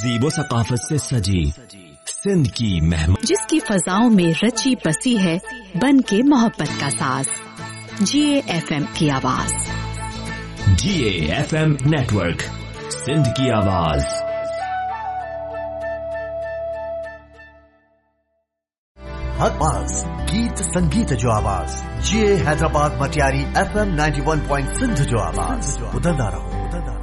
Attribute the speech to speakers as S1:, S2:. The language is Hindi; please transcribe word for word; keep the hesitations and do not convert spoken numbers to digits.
S1: तहजीब व सकाफत से सजी सिंध की मेहमान,
S2: जिसकी फजाओं में रची बसी है बन के मोहब्बत का साज। जिए एफ एम की आवाज।
S1: जिए एफ एम नेटवर्क, सिंध की आवाज।
S3: हर पास गीत संगीत जो आवाज। जिए Hyderabad Matiari F M ninety one point Sindh जो आवाज। बुधंदा रहो।